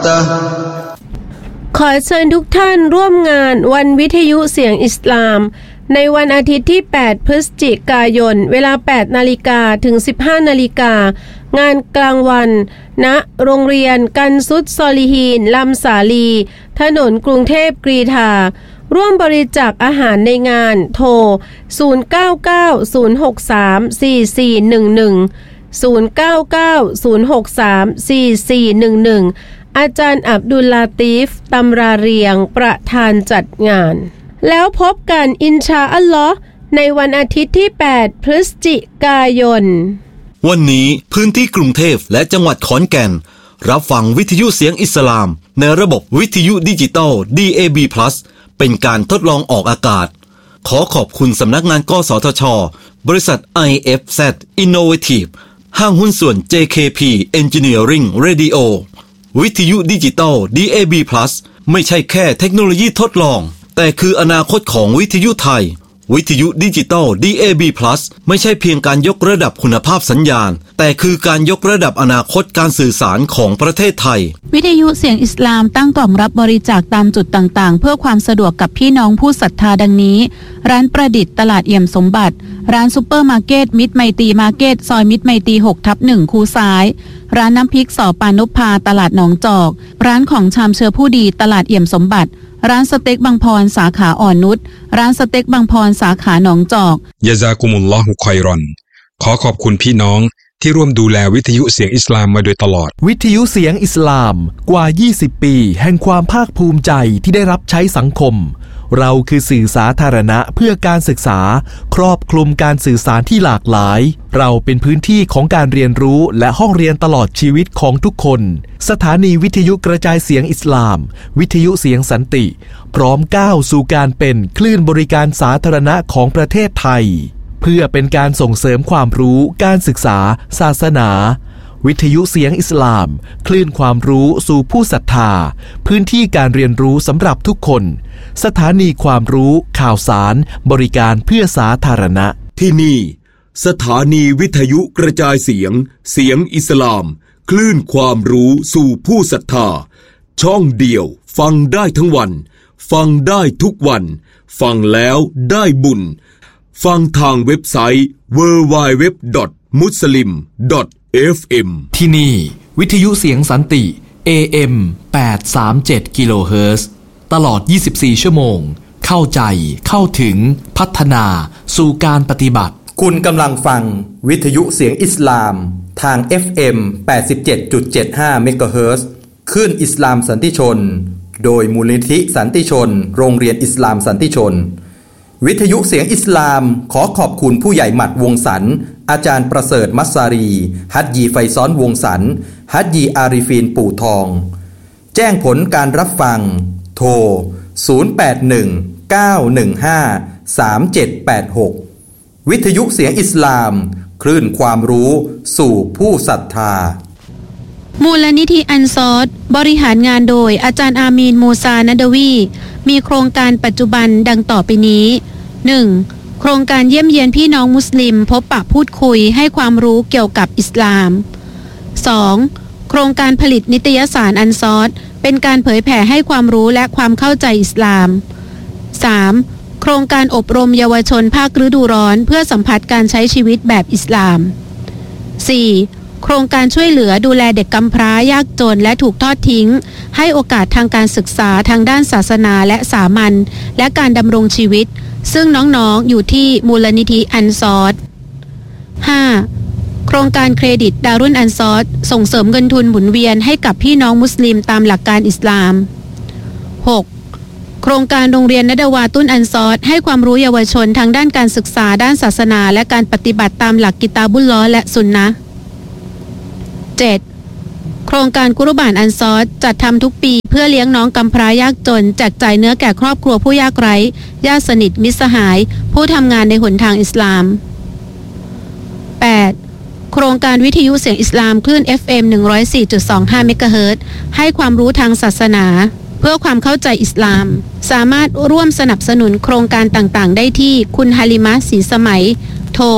ขอเชิญทุกท่านร่วมงานวันวิทยุเสียงอิสลามในวันอาทิตย์ที่ 8 พฤศจิกายน เวลา 8 นาฬิกาถึง 15 นาฬิกางานกลางวันณโรงเรียนกันซุดซอลิฮีนลำสาลีถนนกรุงเทพกรีฑาร่วมบริจาคอาหารในงานโทร 0990634411 อาจารย์อับดุลลาตีฟตำราเรียงประธานจัดงานแล้วพบกันอินชาอัลลอฮ์ในวันอาทิตย์ที่ 8 พฤศจิกายนวันนี้พื้นที่กรุงเทพและจังหวัดขอนแก่นรับฟังวิทยุเสียงอิสลามในระบบวิทยุดิจิตอล DAB+ เป็นการทดลองออกอากาศขอขอบคุณสำนักงานกสทช.บริษัท IFZ Innovative ห้างหุ้นส่วน JKP Engineering Radio วิทยุดิจิตอล DAB+ ไม่ใช่แค่เทคโนโลยีทดลองแต่คืออนาคตของวิทยุไทยวิทยุดิจิตอล DAB+ ไม่ใช่เพียงการยกระดับคุณภาพสัญญาณแต่คือการยกระดับอนาคตการสื่อสารของประเทศไทยวิทยุเสียงอิสลามตั้งกล่องรับบริจาคตามจุดต่างๆเพื่อความสะดวกกับพี่น้องผู้ศรัทธาดังนี้ร้านประดิษฐ์ตลาดเอี่ยมสมบัติร้านซุปเปอร์มาร์เก็ตมิตรไมตรีมาร์เก็ตซอยมิตรไมตรี 6/1 คูซ้ายร้านน้ำพริกสอปานุภาตลาดหนองจอกร้านของชามเชื้อผู้ดีตลาดเอี่ยมสมบัติร้านสเต็กบางพรสาขาอ่อนนุชร้านสเต็กบางพรสาขาหนองจอกยะซากุมุลลอฮุคอยรอนขอขอบคุณพี่น้องที่ร่วมดูแลวิทยุเสียงอิสลามมาโดยตลอดวิทยุเสียงอิสลามกว่า20ปีแห่งความภาคภูมิใจที่ได้รับใช้สังคมเราคือสื่อสาธารณะเพื่อการศึกษาครอบคลุมการสื่อสารที่หลากหลายเราเป็นพื้นที่ของการเรียนรู้และห้องเรียนตลอดชีวิตของทุกคนสถานีวิทยุกระจายเสียงอิสลามวิทยุเสียงสันติพร้อมก้าวสู่การเป็นคลื่นบริการสาธารณะของประเทศไทยเพื่อเป็นการส่งเสริมความรู้การศึกษาศาสนาวิทยุเสียงอิสลามคลื่นความรู้สู่ผู้ศรัทธาพื้นที่การเรียนรู้สำหรับทุกคนสถานีความรู้ข่าวสารบริการเพื่อสาธารณะที่นี่สถานีวิทยุกระจายเสียงอิสลามคลื่นความรู้สู่ผู้ศรัทธาช่องเดียวฟังได้ทั้งวันฟังได้ทุกวันฟังแล้วได้บุญฟังทางเว็บไซต์ www.muslim.fm ที่นี่วิทยุเสียงสันติ AM 837 กิโลเฮิรตซ์ตลอด24ชั่วโมงเข้าใจเข้าถึงพัฒนาสู่การปฏิบัติคุณกำลังฟังวิทยุเสียงอิสลามทาง FM 87.75 เมกะเฮิรตซ์คลื่นอิสลามสันติชนโดยมูลนิธิสันติชนโรงเรียนอิสลามสันติชนวิทยุเสียงอิสลามขอขอบคุณผู้ใหญ่หมัดวงสรรอาจารย์ประเสริฐมัสซารีฮัจญีไฟซ้อนวงสรรฮัจญีอาริฟีนปู่ทองแจ้งผลการรับฟังโทร0819153786วิทยุเสียงอิสลามคลื่นความรู้สู่ผู้ศรัทธามูลนิธิอันซอรบริหารงานโดยอาจารย์อามีนมูซานะดวีมีโครงการปัจจุบันดังต่อไปนี้ 1. โครงการเยี่ยมเยียนพี่น้องมุสลิมพบปะพูดคุยให้ความรู้เกี่ยวกับอิสลาม 2. โครงการผลิตนิตยสารอันซอรเป็นการเผยแผ่ให้ความรู้และความเข้าใจอิสลาม 3. โครงการอบรมเยาวชนภาคฤดูร้อนเพื่อสัมผัสการใช้ชีวิตแบบอิสลาม 4. โครงการช่วยเหลือดูแลเด็กกำพร้ายากจนและถูกทอดทิ้งให้โอกาสทางการศึกษาทางด้านศาสนาและสามัญและการดำรงชีวิตซึ่งน้องๆอยู่ที่มูลนิธิอันซอร 5. โครงการเครดิตดารุนอันซอรส่งเสริมเงินทุนหมุนเวียนให้กับพี่น้องมุสลิมตามหลักการอิสลาม 6. โครงการโรงเรียนนดาวาตุนอันซอรให้ความรู้เยาวชนทางด้านการศึกษาด้านศาสนาและการปฏิบัติตามหลักกิตาบุลลอฮ์และซุนนะห์ 7. โครงการกุรบานอันซอรจัดทำทุกปีเพื่อเลี้ยงน้องกำพร้ายากจนแจกจ่ายเนื้อแก่ครอบครัวผู้ยากไร้ญาติสนิทมิตรสหายผู้ทำงานในหนทางอิสลาม 8. โครงการวิทยุเสียงอิสลามคลื่น FM 104.25 เมกะเฮิรตซ์ให้ความรู้ทางศาสนาเพื่อความเข้าใจอิสลามสามารถร่วมสนับสนุนโครงการต่างๆได้ที่คุณฮาลิมะศรีสมัยโทร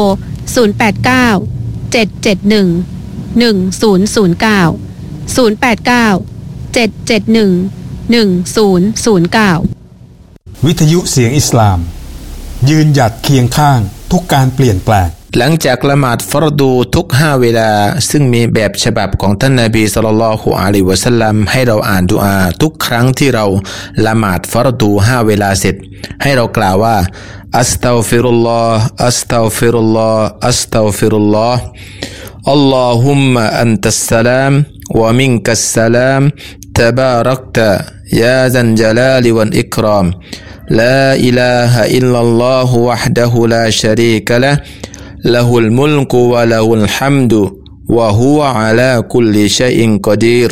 089 771 1009 089 วิทยุเสียงอิสลามยืนหยัดเคียงข้างทุกการเปลี่ยนแปลงหลังจากละหมาดฟรดูทุก5เวลาซึ่งมีแบบฉบับของท่านนบีศ็อลลัลลอฮุอะลัยฮิวะซัลลัมให้เราอ่านดุอาทุกครั้งที่เราละหมาดฟรดู5เวลาเสร็จให้เรากล่าวว่าอัสตัฆฟิรุลลอฮ์อัสตัฆฟิรุลลอฮ์อัสตัฆฟิรุลลอฮ์อัลลอฮุมมะอันตัสสลามวะมินกัสสลามตะบารักตะยาซัลญะลาลิวัลอิกรามลาอิลาฮะอิลลัลลอฮุวะฮดะฮูลาชะรีกะละห์له الملك وله الحمد وهو على كل شيء قدير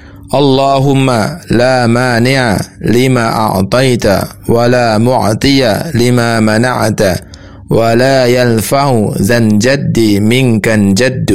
اللهم لا مانع لما أعطيت ولا معطي لما منعت ولا ينفع ذا الجد منك الجد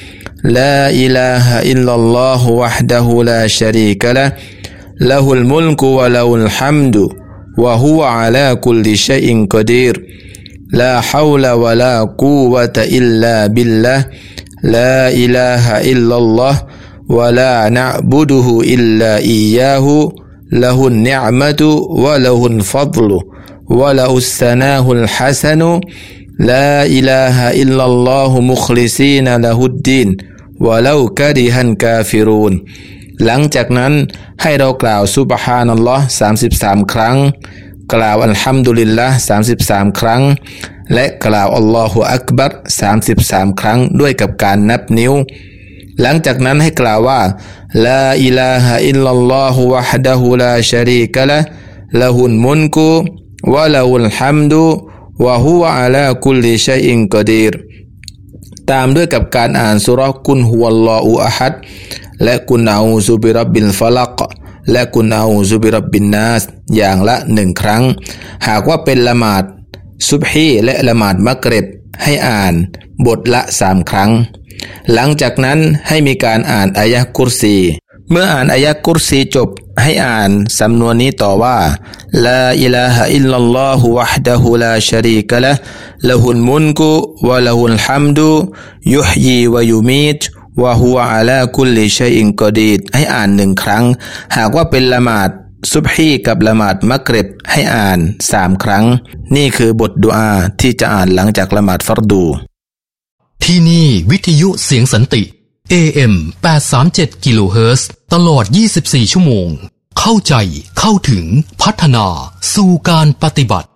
لا إله إلا الله وحده لا شريك له له الملك وله الحمد وهو على كل شيء قدير لا حول ولا قوة إلا بالله لا إله إلا الله ولا نعبده إلا إياه له النعمة وله الفضل وله الثناء الحسن لا إله إلا الله مخلصين له الدين ولو كره الكافرون หลังจากนั้นให้เรากล่าวซุบฮานัลลอฮ์33ครั้งกล่าวอัลฮัมดุลิลละห์33ครั้งและกล่าวอัลลอฮุอักบัร33ครั้งด้วยกับการนับนิ้วหลังจากนั้นให้กล่าวว่าลาอิลาฮะอิลลัลลอฮุวะฮดะฮูลาชะรีกะละห์ละฮุลมุลกุวะละฮุลฮัมดุวะฮุวะอะลาคุลลิชัยอินกอดีรตามด้วยกับการอ่านซูเราะห์กุลฮุวัลลอฮุอะฮัดและกุลอะอูซุบิร็อบบิลฟะลักและกุลอะอูซุบิร็อบบินนาสอย่างละ1ครั้งหากว่าเป็นละหมาดซุบฮีและละหมาดมักริบให้อ่านบทละ3ครั้งหลังจากนั้นให้มีการอ่านอายะห์กุรซีเมื่ออ่านอายะห์กุรซีจบให้อ่านสำนวนนี้ต่อว่าลาอิลาฮะอิลลัลลอฮุวะฮดะฮูลาชะรีกะละห์ละฮุลมุลกุวะละฮุลฮัมดุยุฮยีวะยุมีตวะฮุวะอะลาคุลลิชัยอินกอดีรให้อ่าน1ครั้งหากว่าเป็นละหมาดซุบฮีกับละหมาดมักริบให้อ่าน3ครั้งนี่คือบทดุอาที่จะอ่านหลังจากละหมาดฟัรดูที่นี่วิทยุเสียงสันติ AM 837 กิโลเฮิรตซ์ตลอด24ชั่วโมงเข้าใจเข้าถึงพัฒนาสู่การปฏิบัติ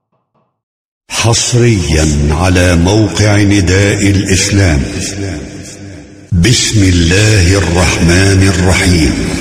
حصريا على موقع نداء الإسلام بسم الله الرحمن الرحيم